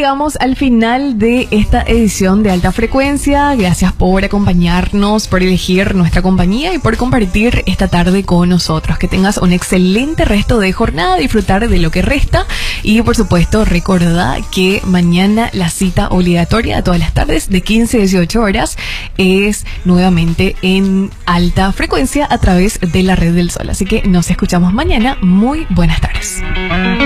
llegamos al final de esta edición de Alta Frecuencia. Gracias por acompañarnos, por elegir nuestra compañía y por compartir esta tarde con nosotros. Que tengas un excelente resto de jornada, disfrutar de lo que resta y por supuesto recordá que mañana la cita obligatoria a todas las tardes de 15 a 18 horas es nuevamente en Alta Frecuencia a través de la Red del Sol. Así que nos escuchamos mañana. Muy buenas tardes.